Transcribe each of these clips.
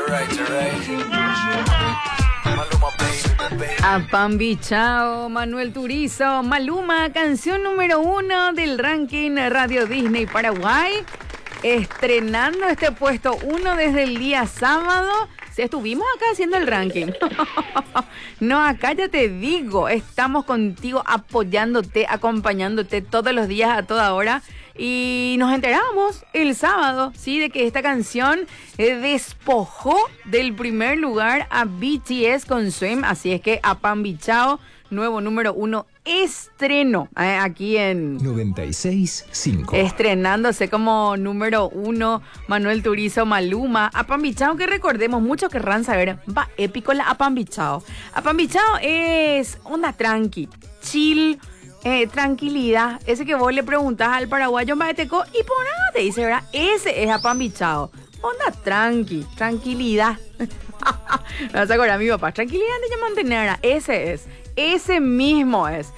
Apambichao, Manuel Turizo, Maluma, canción número 1 del ranking Radio Disney Paraguay, estrenando este puesto 1 desde el día sábado. Si estuvimos acá haciendo el ranking. No, acá ya te digo, estamos contigo apoyándote, acompañándote todos los días a toda hora. Y nos enteramos el sábado, sí, de que esta canción despojó del primer lugar a BTS con Swim. Así es que Apambichao, nuevo número 1, estreno aquí en 96.5. Estrenándose como número 1, Manuel Turizo, Maluma. Apambichao, que recordemos, muchos querrán saber, va épico la Apambichao. Apambichao es onda tranqui, chill, tranquilidad. Ese que vos le preguntás al paraguayo maeteco y por nada te dice, ¿verdad? Ese es Apambichao. Onda tranqui, tranquilidad. Me vas a acordar a mi papá. Tranquilidad de mantener. Ese mismo es.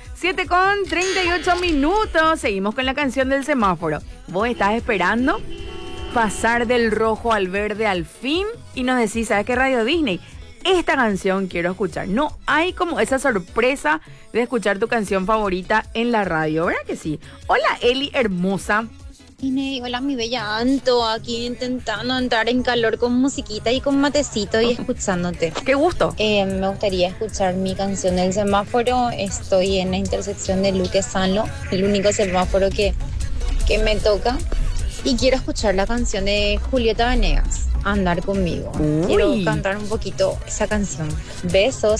7:38. Seguimos con la canción del semáforo. Vos estás esperando pasar del rojo al verde al fin y nos decís, ¿sabes qué? Radio Disney, esta canción quiero escuchar. No hay como esa sorpresa de escuchar tu canción favorita en la radio, ¿verdad que sí? Hola Eli hermosa. Disney, hola mi bella Anto, aquí intentando entrar en calor con musiquita y con matecito y escuchándote. ¡Qué gusto! Me gustaría escuchar mi canción del semáforo. Estoy en la intersección de Luque Sanlo, el único semáforo que me toca. Y quiero escuchar la canción de Julieta Venegas, Andar conmigo. Uy. Quiero cantar un poquito esa canción. Besos.